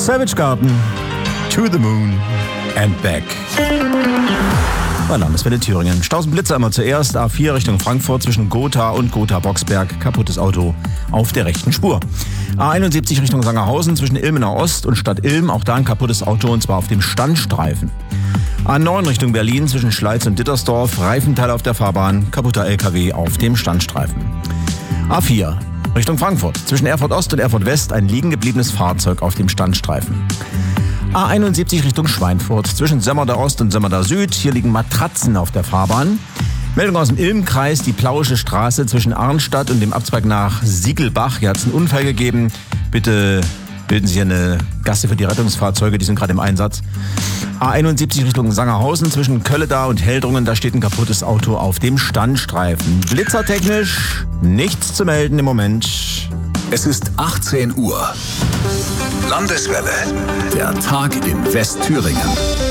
Savage Garden, To the Moon and Back. Mein Name ist Welle Thüringen. Stausen Blitzer immer zuerst. A4 Richtung Frankfurt zwischen Gotha und Gotha-Boxberg. Kaputtes Auto auf der rechten Spur. A71 Richtung Sangerhausen zwischen Ilmenau Ost und Stadt Ilm. Auch da ein kaputtes Auto und zwar auf dem Standstreifen. A9 Richtung Berlin zwischen Schleiz und Dittersdorf. Reifenteil auf der Fahrbahn. Kaputter LKW auf dem Standstreifen. A4 Richtung Frankfurt zwischen Erfurt Ost und Erfurt West. Ein liegen gebliebenes Fahrzeug auf dem Standstreifen. A71 Richtung Schweinfurt zwischen Sömmerda Ost und Sömmerda Süd. Hier liegen Matratzen auf der Fahrbahn. Meldung aus dem Ilmkreis, die Plauische Straße zwischen Arnstadt und dem Abzweig nach Siegelbach. Hier hat es einen Unfall gegeben. Bitte bilden Sie hier eine Gasse für die Rettungsfahrzeuge, die sind gerade im Einsatz. A71 Richtung Sangerhausen zwischen Kölledar und Heldrungen. Da steht ein kaputtes Auto auf dem Standstreifen. Blitzertechnisch nichts zu melden im Moment. Es ist 18 Uhr. Landeswelle. Der Tag in Westthüringen.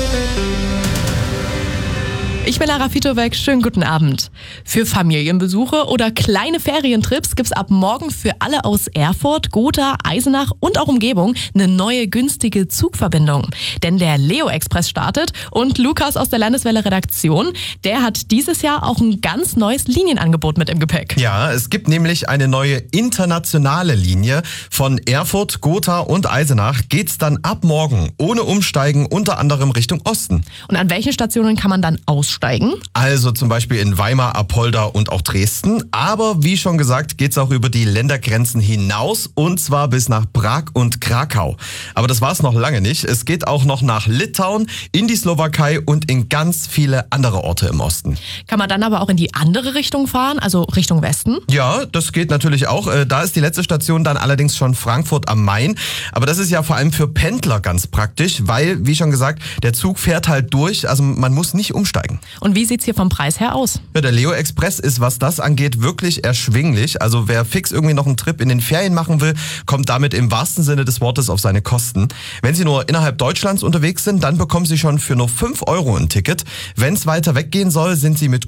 Ich bin Lara Fitovic, schönen guten Abend. Für Familienbesuche oder kleine Ferientrips gibt's ab morgen für alle aus Erfurt, Gotha, Eisenach und auch Umgebung eine neue günstige Zugverbindung. Denn der Leo Express startet und Lukas aus der Landeswelle Redaktion, der hat dieses Jahr auch ein ganz neues Linienangebot mit im Gepäck. Ja, es gibt nämlich eine neue internationale Linie. Von Erfurt, Gotha und Eisenach geht's dann ab morgen ohne Umsteigen unter anderem Richtung Osten. Und an welchen Stationen kann man dann aussteigen? Also zum Beispiel in Weimar, Apolda und auch Dresden. Aber wie schon gesagt, geht's auch über die Ländergrenzen hinaus und zwar bis nach Prag und Krakau. Aber das war's noch lange nicht. Es geht auch noch nach Litauen, in die Slowakei und in ganz viele andere Orte im Osten. Kann man dann aber auch in die andere Richtung fahren, also Richtung Westen? Ja, das geht natürlich auch. Da ist die letzte Station dann allerdings schon Frankfurt am Main. Aber das ist ja vor allem für Pendler ganz praktisch, weil, wie schon gesagt, der Zug fährt halt durch. Also man muss nicht umsteigen. Und wie sieht's hier vom Preis her aus? Ja, der Leo Express ist, was das angeht, wirklich erschwinglich. Also wer fix irgendwie noch einen Trip in den Ferien machen will, kommt damit im wahrsten Sinne des Wortes auf seine Kosten. Wenn Sie nur innerhalb Deutschlands unterwegs sind, dann bekommen Sie schon für nur 5 € ein Ticket. Wenn es weiter weggehen soll, sind Sie mit